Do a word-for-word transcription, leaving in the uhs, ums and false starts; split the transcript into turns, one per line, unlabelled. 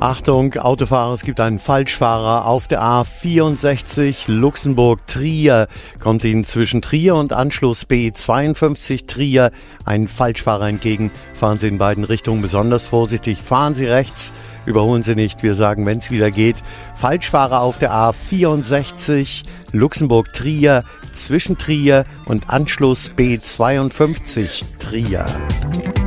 Achtung, Autofahrer, es gibt einen Falschfahrer auf der A vierundsechzig Luxemburg-Trier. Kommt Ihnen zwischen Trier und Anschluss B zweiundfünfzig Trier ein Falschfahrer entgegen. Fahren Sie in beiden Richtungen besonders vorsichtig. Fahren Sie rechts, überholen Sie nicht. Wir sagen, wenn es wieder geht, Falschfahrer auf der A vierundsechzig Luxemburg-Trier zwischen Trier und Anschluss B zweiundfünfzig Trier.